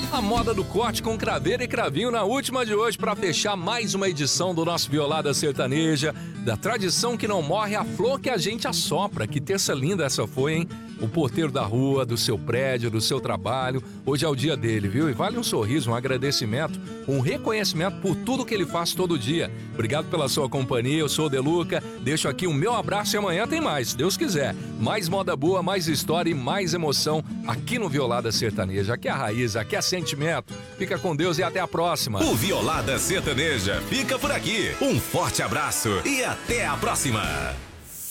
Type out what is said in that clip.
A moda do corte com craveira e cravinho na última de hoje para fechar mais uma edição do nosso Violada Sertaneja, da tradição que não morre, a flor que a gente assopra. Que terça linda essa foi, hein? O porteiro da rua, do seu prédio, do seu trabalho. Hoje é o dia dele, viu? E vale um sorriso, um agradecimento, um reconhecimento por tudo que ele faz todo dia. Obrigado pela sua companhia, eu sou o Deluca. Deixo aqui o meu abraço e amanhã tem mais, se Deus quiser. Mais moda boa, mais história e mais emoção aqui no Violada Sertaneja. Aqui é a raiz, aqui é sentimento. Fica com Deus e até a próxima. O Violada Sertaneja fica por aqui. Um forte abraço e até a próxima.